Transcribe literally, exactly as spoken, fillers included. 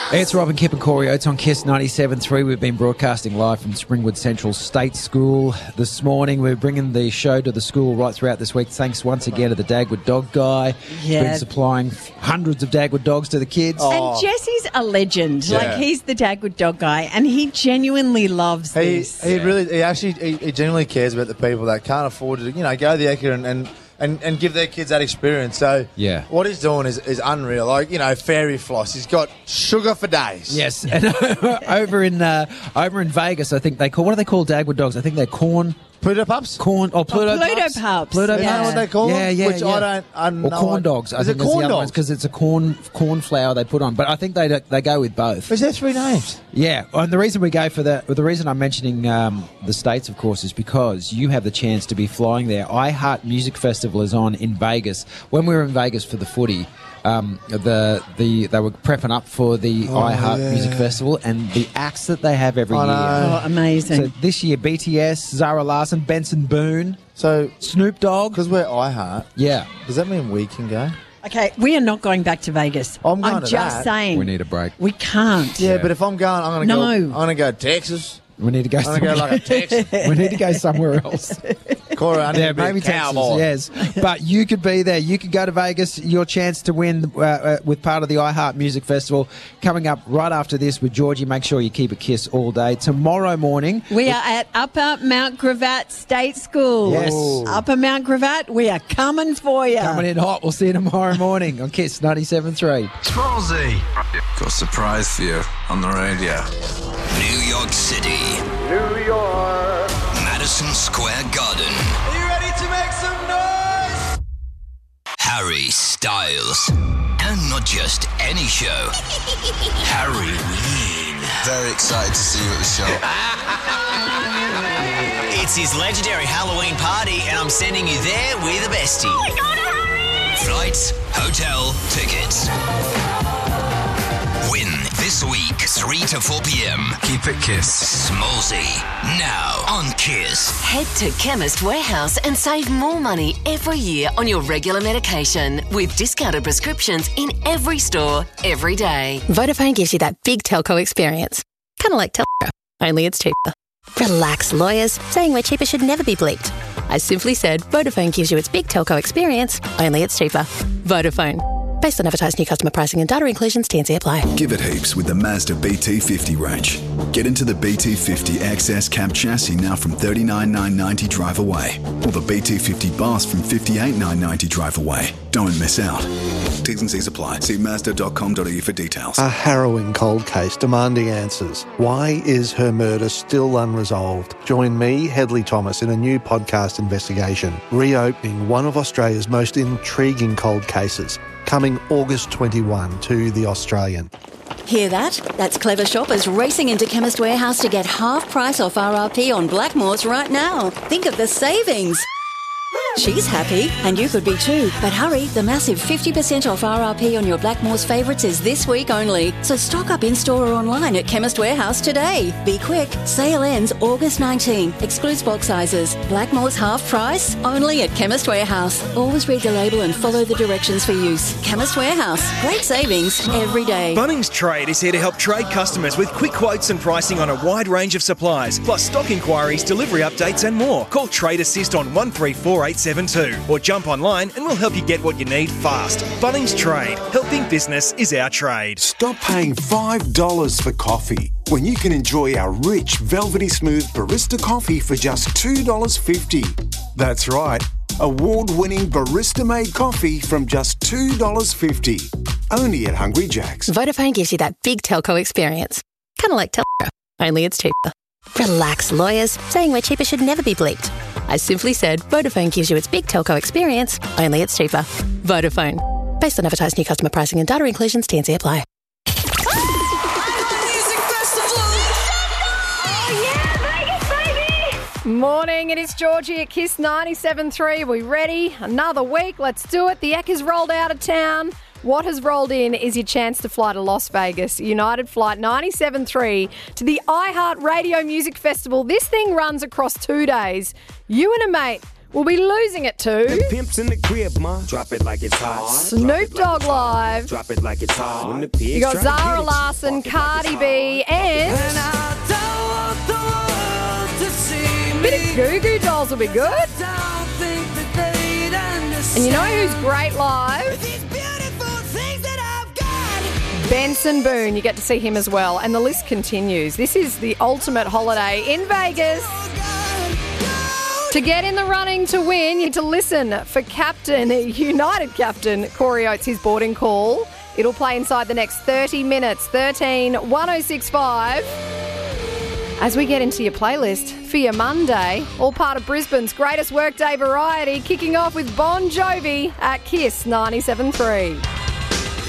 It's Robin, Kip and Corey Oates on Kiss ninety-seven point three. We've been broadcasting live from Springwood Central State School this morning. We're bringing the show to the school right throughout this week. Thanks once again to the Dagwood Dog Guy. Yeah. Been supplying hundreds of Dagwood dogs to the kids. Oh. And Jesse's a legend. Yeah. Like, he's the Dagwood Dog Guy, and he genuinely loves He, this. he really, he actually, he, he genuinely cares about the people that can't afford to, you know, go the extra and, and, and, and give their kids that experience. So, Yeah. what he's doing is, is unreal. Like, you know, fairy floss. He's got sugar for days. Yes, and over in uh, over in Vegas, I think they call, what do they call Dagwood dogs? I think they're corn... Pluto pups? Corn or Pluto, Oh, Pluto pups. pups. Pluto Is Yeah. that what they call yeah, them? yeah, Which yeah. I don't, I Or know. corn dogs. I Is think it that's corn the other ones dogs? because it's a corn corn flour they put on. But I think they they go with both. Is there three names? Yeah, and the reason we go for that, well, the reason I'm mentioning um, the States, of course, is because you have the chance to be flying there. iHeart Music Festival is on in Vegas. When we were in Vegas for the footy, um, the the they were prepping up for the Oh, iHeart yeah. Music Festival, and the acts that they have every I year. know. Oh, amazing. So this year, B T S, Zara Larsson, Benson Boone, So, Snoop Dogg. because we're iHeart, Yeah, does that mean we can go? Okay, we are not going back to Vegas. I'm going to just that. saying. we need a break. We can't. Yeah, Yeah. but if I'm going, I'm going to No. go. I'm going to go to Texas. We need to go. I'm going to go somewhere. like a Texas. we need to go somewhere else. Corey, I need Yeah, to be maybe a cowboy. Texas, yes. But you could be there. You could go to Vegas. Your chance to win uh, uh, with part of the iHeart Music Festival coming up right after this with Georgie. Make sure you keep a kiss all day. Tomorrow morning, We are at Upper Mount Gravatt State School. Yes. Upper Mount Gravatt, we are coming for you. coming in hot. We'll see you tomorrow morning on Kiss ninety-seven point three. Twilsey. Got a surprise for you on the radio. New York City. New York. Madison Square Garden. Are you ready to make some noise? Harry Styles. And not just any show. Harry Ween. Very excited to see you at the show. It's his legendary Halloween party, and I'm sending you there with a bestie. Flights, hotel, tickets. Win this week, three to four p.m. Keep it Kiss. Smallsy. Now on Kiss. Head to Chemist Warehouse and save more money every year on your regular medication with discounted prescriptions in every store, every day. Vodafone gives you that big telco experience. Kind of like Telstra, only it's cheaper. Relax, lawyers. Saying we're cheaper should never be bleeped. I simply said Vodafone gives you its big telco experience, only it's cheaper. Vodafone. Based on advertised new customer pricing and data inclusions, T and C apply. Give it heaps with the Mazda B T fifty range. Get into the B T fifty X S cab chassis now from thirty-nine thousand nine hundred ninety drive away. Or the B T fifty Bus from fifty-eight thousand nine hundred ninety drive away. Don't miss out. T's and C's apply. See mazda dot com dot a u for details. A harrowing cold case demanding answers. Why is her murder still unresolved? Join me, Hedley Thomas, in a new podcast investigation, reopening one of Australia's most intriguing cold cases, coming August twenty-first to The Australian. Hear that? That's clever shoppers racing into Chemist Warehouse to get half price off R R P on Blackmores right now. Think of the savings. She's happy, and you could be too. But hurry, the massive fifty percent off R R P on your Blackmores favourites is this week only. So stock up in-store or online at Chemist Warehouse today. Be quick. Sale ends August nineteenth. Excludes bulk sizes. Blackmores half price, only at Chemist Warehouse. Always read the label and follow the directions for use. Chemist Warehouse. Great savings every day. Bunnings Trade is here to help trade customers with quick quotes and pricing on a wide range of supplies, plus stock inquiries, delivery updates and more. Call Trade Assist on one three four eight seven two or jump online and we'll help you get what you need fast. Bunnings Trade. Helping business is our trade. Stop paying five dollars for coffee when you can enjoy our rich, velvety smooth barista coffee for just two dollars fifty. That's right, award-winning barista-made coffee from just two dollars fifty. Only at Hungry Jack's. Vodafone gives you that big telco experience. Kind of like Telstra, only it's cheaper. Relax, lawyers. Saying we're cheaper should never be bleeped. I simply said Vodafone gives you its big telco experience, only it's cheaper. Vodafone. Based on advertised new customer pricing and data inclusions, T and C apply. Morning, it is Georgie at Kiss ninety-seven point three. We ready? Another week, let's do it. The Eck has rolled out of town. What has rolled in is your chance to fly to Las Vegas. United Flight ninety-seven point three to the iHeart Radio Music Festival. This thing runs across two days. You and a mate We'll be losing it to Pimps in the crib, ma. Drop it like it's hot. Snoop Dogg Live. Drop it like it's hot. When the pigs You got try to get Zara it, Larsson, walk it like Cardi it's B, and bit of Goo Goo Dolls will be good. And you know who's great live? Benson Boone. You get to see him as well. And the list continues. This is the ultimate holiday in Vegas. To get in the running to win, you need to listen for Captain, United Captain Corey Oates, his boarding call. It'll play inside the next thirty minutes. thirteen one oh six five. As we get into your playlist for your Monday, all part of Brisbane's greatest workday variety, kicking off with Bon Jovi at Kiss ninety-seven point three.